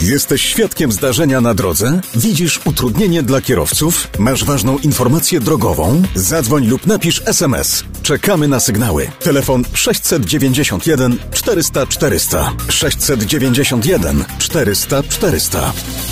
Jesteś świadkiem zdarzenia na drodze? Widzisz utrudnienie dla kierowców? Masz ważną informację drogową? Zadzwoń lub napisz SMS. Czekamy na sygnały. Telefon 691 400 400. 691 400 400.